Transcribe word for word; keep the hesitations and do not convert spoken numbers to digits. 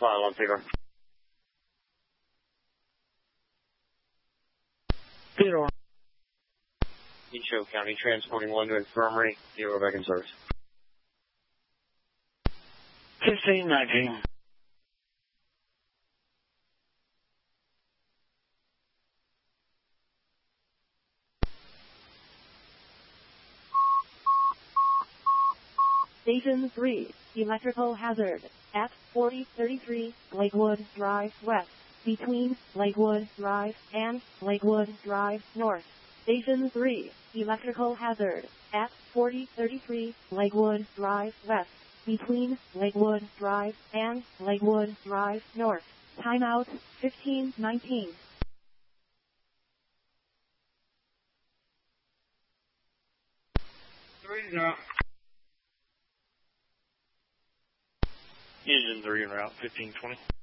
File on Theodore. Theodore. Echo County transporting one to infirmary. Zero back in service. fifteen nineteen. Station three, electrical hazard, at forty thirty-three Lakewood Drive West, between Lakewood Drive and Lakewood Drive North. Station three, electrical hazard, at forty thirty-three Lakewood Drive West, between Lakewood Drive and Lakewood Drive North. Timeout fifteen nineteen. Three zero. Engine three en route, fifteen twenty.